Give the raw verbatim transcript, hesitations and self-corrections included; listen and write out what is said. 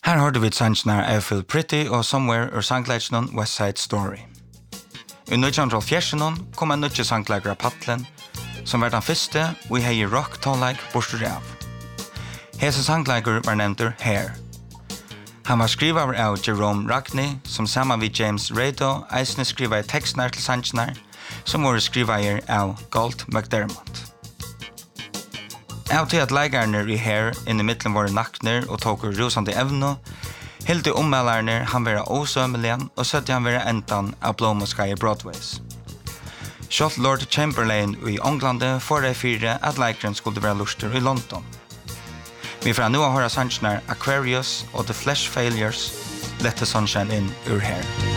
Her hørte vi sannsjoner I Feel Pretty og Somewhere ur sangleggenen West Side Story. I nitton hálvfjerðs kom en nødje sangleggere Pattlen, som var den første vi hei rock tonelike borster av. Hese sangleggere var nevnter Hair. Han var skriver av Jerome Rockney, som sammen med James Rado eisne skriver tekstene til sannsjoner, som var skriver av Galt McDermott. Av til at leikerne I Hair inn I midten våre nakner og tok rusande evno, Hilde ommelderne han være osømeligen og søtte han være endan av Blåmålskei Broadways. Kjalt Lord Chamberlain I Englande for de fire at leikeren skulle være luster I London. Vi får nå høre sannsjoner Aquarius og The Flesh Failures, Let the Sunshine In ur Hair.